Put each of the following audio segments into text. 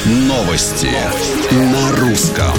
Новости на русском.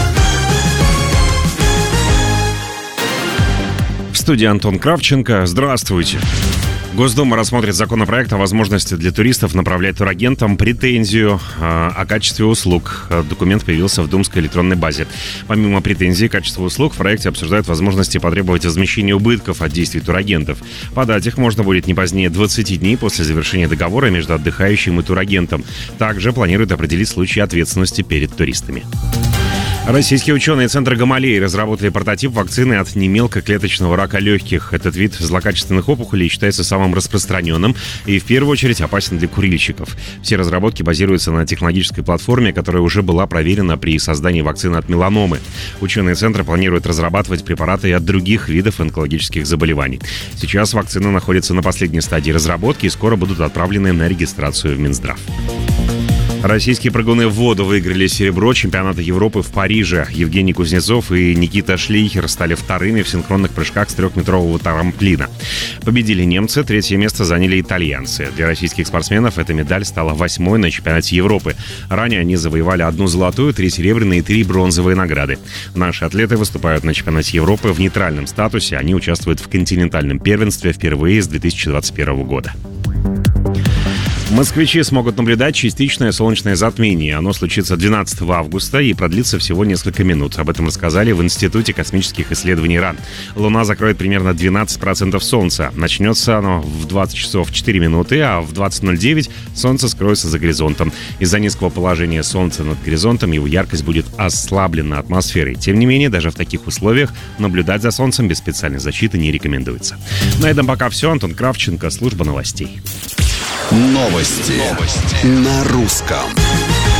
В студии Антон Кравченко. Здравствуйте. Госдума рассмотрит законопроект о возможности для туристов направлять турагентам претензию о качестве услуг. Документ появился в Думской электронной базе. Помимо претензий качества услуг, в проекте обсуждают возможности потребовать возмещения убытков от действий турагентов. Подать их можно будет не позднее 20 дней после завершения договора между отдыхающим и турагентом. Также планируют определить случаи ответственности перед туристами. Российские ученые Центра Гамалеи разработали прототип вакцины от немелкоклеточного рака легких. Этот вид злокачественных опухолей считается самым распространенным и в первую очередь опасен для курильщиков. Все разработки базируются на технологической платформе, которая уже была проверена при создании вакцины от меланомы. Ученые Центра планируют разрабатывать препараты и от других видов онкологических заболеваний. Сейчас вакцина находится на последней стадии разработки и скоро будут отправлены на регистрацию в Минздрав. Российские прыгуны в воду выиграли серебро чемпионата Европы в Париже. Евгений Кузнецов и Никита Шлейхер стали вторыми в синхронных прыжках с 3-метрового трамплина. Победили немцы, третье место заняли итальянцы. Для российских спортсменов эта медаль стала 8-й на чемпионате Европы. Ранее они завоевали 1 золотую, 3 серебряные и 3 бронзовые награды. Наши атлеты выступают на чемпионате Европы в нейтральном статусе. Они участвуют в континентальном первенстве впервые с 2021 года. Москвичи смогут наблюдать частичное солнечное затмение. Оно случится 12 августа и продлится всего несколько минут. Об этом рассказали в Институте космических исследований РАН. Луна закроет примерно 12% Солнца. Начнется оно в 20 часов 4 минуты, а в 20:09 Солнце скроется за горизонтом. Из-за низкого положения Солнца над горизонтом его яркость будет ослаблена атмосферой. Тем не менее, даже в таких условиях наблюдать за Солнцем без специальной защиты не рекомендуется. На этом пока все. Антон Кравченко, служба новостей. Новости на русском.